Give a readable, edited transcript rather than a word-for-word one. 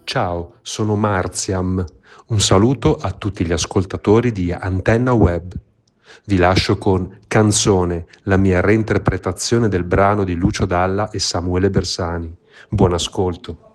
Ciao, sono Marziam. Un saluto a tutti gli ascoltatori di Antenna Web. Vi lascio con Canzone, la mia reinterpretazione del brano di Lucio Dalla e Samuele Bersani. Buon ascolto.